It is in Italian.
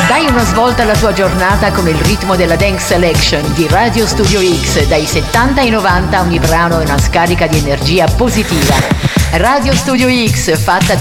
Dai una svolta alla tua giornata con il ritmo della Dance Selection di Radio Studio X. Dai 70 ai 90 ogni brano è una scarica di energia positiva. Radio Studio X, fatta